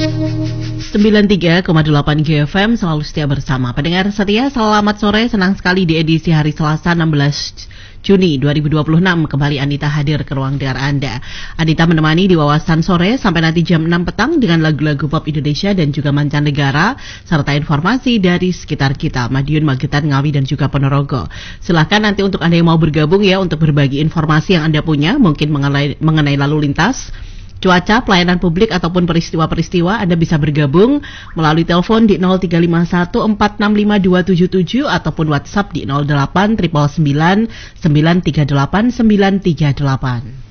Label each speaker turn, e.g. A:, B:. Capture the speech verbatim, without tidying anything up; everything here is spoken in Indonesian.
A: sembilan puluh tiga koma delapan G F M selalu setia bersama. Pendengar setia, selamat sore. Senang sekali di edisi hari Selasa enam belas Juni dua ribu dua puluh enam kembali Anita hadir ke ruang dengar Anda. Anita menemani di wawasan sore sampai nanti jam enam petang dengan lagu-lagu pop Indonesia dan juga mancanegara serta informasi dari sekitar kita, Madiun, Magetan, Ngawi dan juga Ponorogo. Silakan nanti untuk Anda yang mau bergabung ya untuk berbagi informasi yang Anda punya, mungkin mengenai, mengenai lalu lintas, cuaca, pelayanan publik ataupun peristiwa-peristiwa. Anda bisa bergabung melalui telepon di nol tiga lima satu empat enam lima dua tujuh tujuh ataupun WhatsApp di nol delapan sembilan sembilan sembilan tiga delapan sembilan tiga delapan.